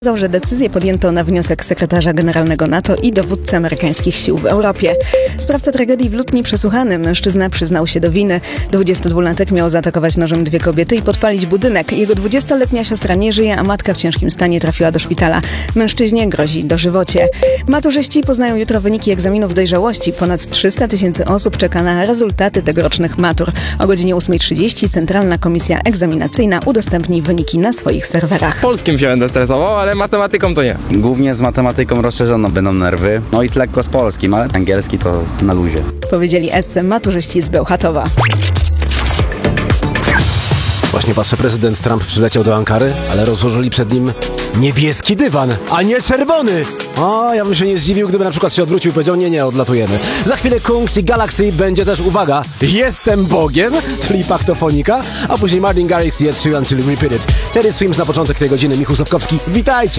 Że decyzję podjęto na wniosek sekretarza generalnego NATO i dowódcy amerykańskich sił w Europie. Sprawca tragedii w Lutni przesłuchany. Mężczyzna przyznał się do winy. 22-latek miał zaatakować nożem dwie kobiety i podpalić budynek. Jego 20-letnia siostra nie żyje, a matka w ciężkim stanie trafiła do szpitala. Mężczyźnie grozi dożywocie. Maturzyści poznają jutro wyniki egzaminów dojrzałości. Ponad 300 000 osób czeka na rezultaty tegorocznych matur. O godzinie 8:30 Centralna Komisja Egzaminacyjna udostępni wyniki na swoich serwerach. Polskim się będę stresował, ale matematyką to nie. Głównie z matematyką rozszerzoną będą nerwy, no i lekko z polskim, ale angielski to na luzie. Powiedzieli SC maturzyści z Bełchatowa. Właśnie patrzę, prezydent Trump przyleciał do Ankary, ale rozłożyli przed nim niebieski dywan, a nie czerwony. O, ja bym się nie zdziwił, gdyby na przykład się odwrócił i powiedział, nie, odlatujemy. Za chwilę Kungs i Galaxy będzie też, uwaga, Jestem Bogiem, czyli Paktofonika, a później Martin Garrix i Ed Sheeran, czyli Repeat It. Terry Swims na początek tej godziny, Michał Sapkowski, witajcie!